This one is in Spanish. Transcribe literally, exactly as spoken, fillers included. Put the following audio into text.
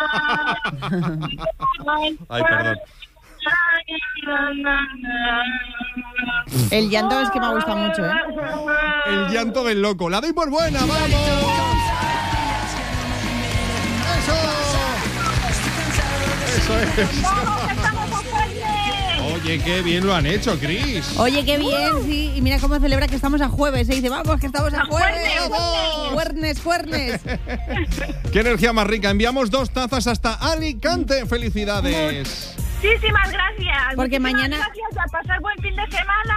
Ay, perdón. El llanto es que me ha gustado mucho, ¿eh? El llanto del loco. La doy por buena, vamos. Eso. Eso es. Oye, qué bien lo han hecho, Cris. Oye, qué bien, sí. Y mira cómo celebra que estamos a jueves. Se dice, vamos, que estamos a jueves. Juernes, juernes. Qué energía más rica. Enviamos dos tazas hasta Alicante. Felicidades. Muchísimas gracias. Porque Muchísimas mañana- gracias, a pasar buen fin de semana